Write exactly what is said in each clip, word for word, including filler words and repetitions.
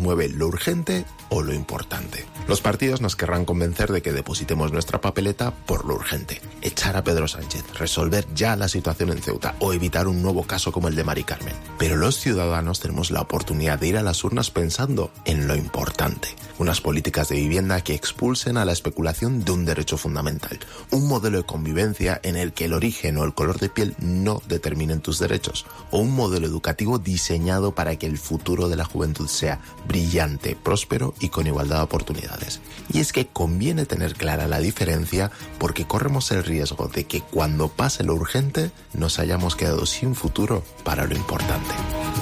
mueve lo urgente o lo importante. Los partidos nos querrán convencer de que depositemos nuestra papeleta por lo urgente. Echar a Pedro Sánchez, resolver ya la situación en Ceuta o evitar un nuevo caso como el de Mari Carmen. Pero los ciudadanos tenemos la oportunidad de ir a las urnas pensando en lo importante. Unas políticas de vivienda que expulsen a la especulación de un derecho fundamental. Un modelo de convivencia en el que el origen o el color de piel no determinen tus derechos. O un modelo educativo diseñado para que el futuro de la juventud sea brillante, próspero y con igualdad de oportunidades. Y es que conviene tener clara la diferencia porque corremos el riesgo de que cuando pase lo urgente nos hayamos quedado sin futuro para lo importante.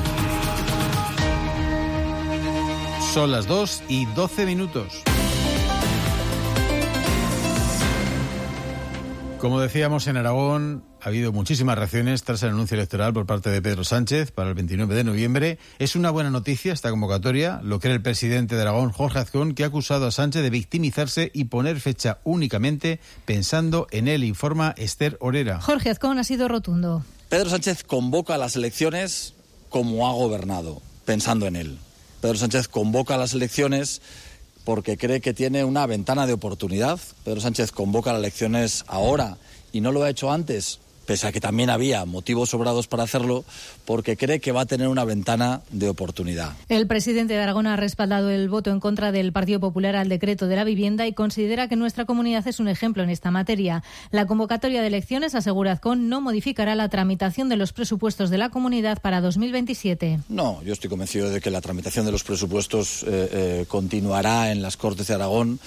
Son las dos y doce minutos. Como decíamos, en Aragón ha habido muchísimas reacciones tras el anuncio electoral por parte de Pedro Sánchez para el veintinueve de noviembre. Es una buena noticia esta convocatoria, lo cree el presidente de Aragón, Jorge Azcón, que ha acusado a Sánchez de victimizarse y poner fecha únicamente pensando en él, informa Esther Orera. Jorge Azcón ha sido rotundo. Pedro Sánchez convoca a las elecciones como ha gobernado, pensando en él. Pedro Sánchez convoca a las elecciones porque cree que tiene una ventana de oportunidad. Pedro Sánchez convoca a las elecciones ahora y no lo ha hecho antes, pese a que también había motivos sobrados para hacerlo, porque cree que va a tener una ventana de oportunidad. El presidente de Aragón ha respaldado el voto en contra del Partido Popular al decreto de la vivienda y considera que nuestra comunidad es un ejemplo en esta materia. La convocatoria de elecciones, asegura Azcón, no modificará la tramitación de los presupuestos de la comunidad para dos mil veintisiete. No, yo estoy convencido de que la tramitación de los presupuestos eh, eh, continuará en las Cortes de Aragón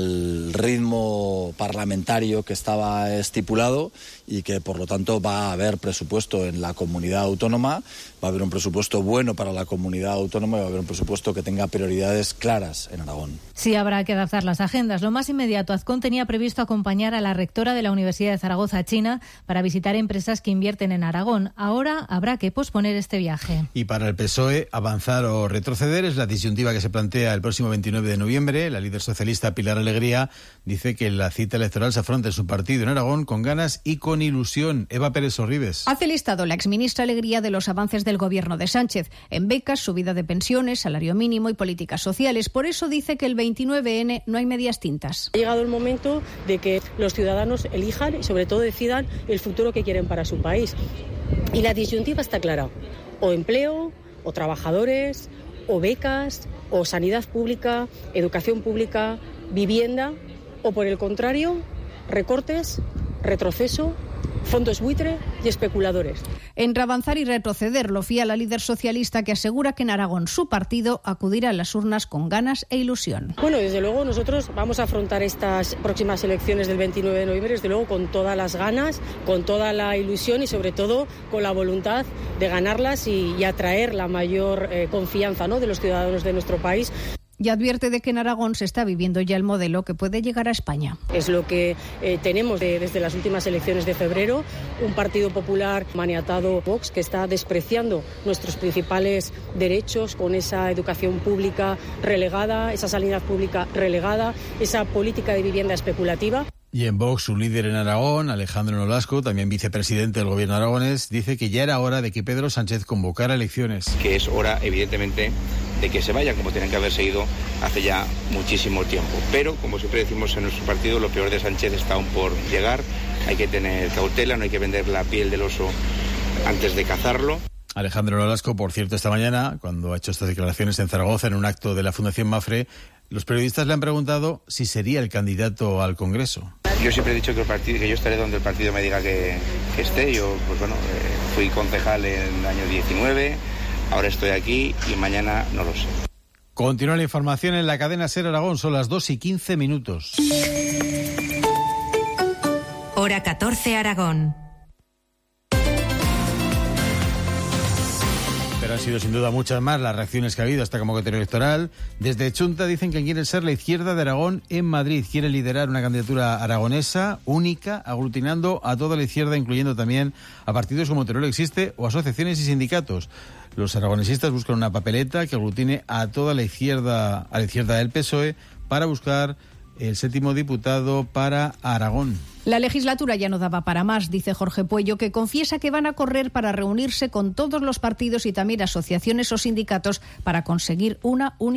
al ritmo parlamentario que estaba estipulado y que, por lo tanto, va a haber presupuesto en la comunidad autónoma, va a haber un presupuesto bueno para la comunidad autónoma y va a haber un presupuesto que tenga prioridades claras en Aragón. Sí, habrá que adaptar las agendas. Lo más inmediato, Azcón tenía previsto acompañar a la rectora de la Universidad de Zaragoza a China para visitar empresas que invierten en Aragón. Ahora habrá que posponer este viaje. Y para el P S O E, avanzar o retroceder es la disyuntiva que se plantea el próximo veintinueve de noviembre. La líder socialista Pilar Alegría dice que la cita electoral se afronta en su partido en Aragón con ganas y con ilusión. Eva Pérez Orribes. Hace listado la exministra Alegría de los avances del gobierno de Sánchez en becas, subida de pensiones, salario mínimo y políticas sociales. Por eso dice que el veintinueve ene no hay medias tintas. Ha llegado el momento de que los ciudadanos elijan y sobre todo decidan el futuro que quieren para su país. Y la disyuntiva está clara. O empleo, o trabajadores, o becas, o sanidad pública, educación pública, vivienda, o por el contrario, recortes, retroceso, fondos buitre y especuladores. Entre avanzar y retroceder, lo fía la líder socialista, que asegura que en Aragón su partido acudirá a las urnas con ganas e ilusión. Bueno, desde luego nosotros vamos a afrontar estas próximas elecciones del veintinueve de noviembre, desde luego con todas las ganas, con toda la ilusión y sobre todo con la voluntad de ganarlas y, y atraer la mayor eh, confianza, ¿no?, de los ciudadanos de nuestro país. Y advierte de que en Aragón se está viviendo ya el modelo que puede llegar a España. Es lo que eh, tenemos de, desde las últimas elecciones de febrero, un Partido Popular maniatado Vox que está despreciando nuestros principales derechos con esa educación pública relegada, esa sanidad pública relegada, esa política de vivienda especulativa. Y en Vox, su líder en Aragón, Alejandro Nolasco, también vicepresidente del gobierno aragonés, dice que ya era hora de que Pedro Sánchez convocara elecciones. Que es hora, evidentemente, de que se vayan como tienen que haberse ido hace ya muchísimo tiempo. Pero, como siempre decimos en nuestro partido, lo peor de Sánchez está aún por llegar. Hay que tener cautela, no hay que vender la piel del oso antes de cazarlo. Alejandro Nolasco, por cierto, esta mañana, cuando ha hecho estas declaraciones en Zaragoza, en un acto de la Fundación Mafre, los periodistas le han preguntado si sería el candidato al Congreso. Yo siempre he dicho que, el partido, que yo estaré donde el partido me diga que, que esté. Yo, pues bueno, eh, fui concejal en el año diecinueve, ahora estoy aquí y mañana no lo sé. Continúa la información en la cadena SER Aragón, son las dos y quince minutos. Hora catorce Aragón. Pero han sido sin duda muchas más las reacciones que ha habido a esta convocatoria electoral. Desde Chunta dicen que quieren ser la izquierda de Aragón en Madrid. Quieren liderar una candidatura aragonesa única, aglutinando a toda la izquierda, incluyendo también a partidos como Teruel Existe o asociaciones y sindicatos. Los aragonesistas buscan una papeleta que aglutine a toda la izquierda, a la izquierda del P S O E, para buscar el séptimo diputado para Aragón. La legislatura ya no daba para más, dice Jorge Puello, que confiesa que van a correr para reunirse con todos los partidos y también asociaciones o sindicatos para conseguir una unidad.